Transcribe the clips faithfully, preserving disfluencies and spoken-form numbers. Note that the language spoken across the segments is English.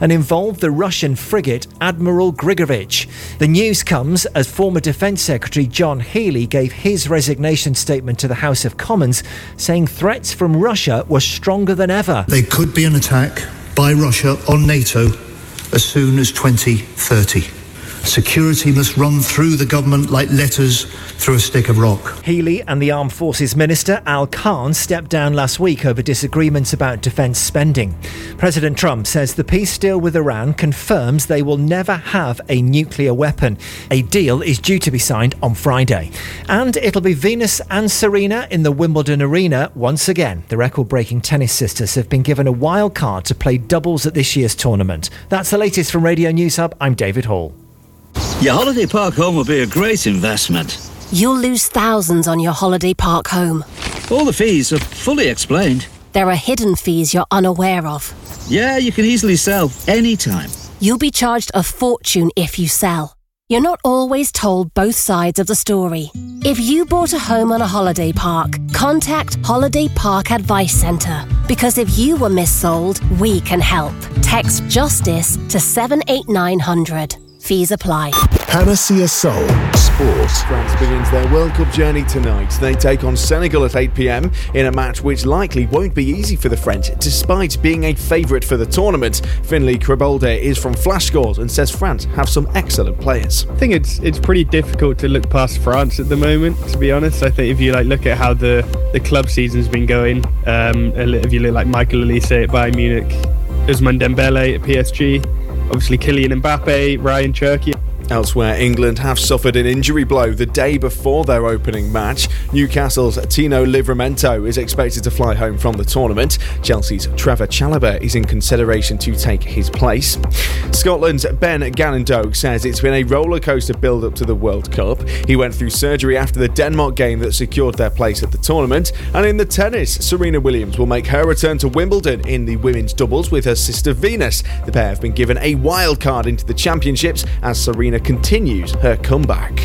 and involved the Russian frigate Admiral Grigorovich. The news comes as former Defence Secretary John Healey gave his resignation statement to the House of Commons, saying threats from Russia were stronger than ever. There could be an attack by Russia on NATO as soon as twenty thirty. Security must run through the government like letters through a stick of rock. Healey and the Armed Forces Minister Al Khan stepped down last week over disagreements about defence spending. President Trump says the peace deal with Iran confirms they will never have a nuclear weapon. A deal is due to be signed on Friday. And it'll be Venus and Serena in the Wimbledon arena once again. The record-breaking tennis sisters have been given a wild card to play doubles at this year's tournament. That's the latest from Radio News Hub. I'm David Hall. Your holiday park home will be a great investment. You'll lose thousands on your holiday park home. All the fees are fully explained. There are hidden fees you're unaware of. Yeah, you can easily sell anytime. You'll be charged a fortune if you sell. You're not always told both sides of the story. If you bought a home on a holiday park, contact Holiday Park Advice Centre. Because if you were missold, we can help. Text JUSTICE to seven eight nine hundred. Fees apply. Panacea Soul Sports. France begins their World Cup journey tonight. They take on Senegal at eight p.m. in a match which likely won't be easy for the French, despite being a favourite for the tournament. Finlay Kribolde is from Flash Scores and says France have some excellent players. I think it's it's pretty difficult to look past France at the moment, to be honest. I think if you like look at how the, the club season's been going, um, if you look like Michael Olise at Bayern Munich, Ousmane Dembele at P S G, obviously Kylian Mbappe, Ryan Cherki. Elsewhere, England have suffered an injury blow the day before their opening match. Newcastle's Tino Livramento is expected to fly home from the tournament. Chelsea's Trevor Chalobah is in consideration to take his place. Scotland's Ben Gannon-Doak says it's been a rollercoaster build-up to the World Cup. He went through surgery after the Denmark game that secured their place at the tournament. And in the tennis, Serena Williams will make her return to Wimbledon in the women's doubles with her sister Venus. The pair have been given a wild card into the championships as Serena continues her comeback.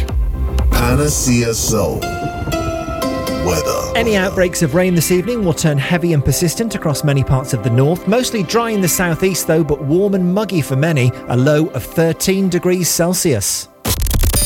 Panacea Soul. Weather. Any outbreaks of rain this evening will turn heavy and persistent across many parts of the north. Mostly dry in the southeast though, but warm and muggy for many. A low of thirteen degrees Celsius.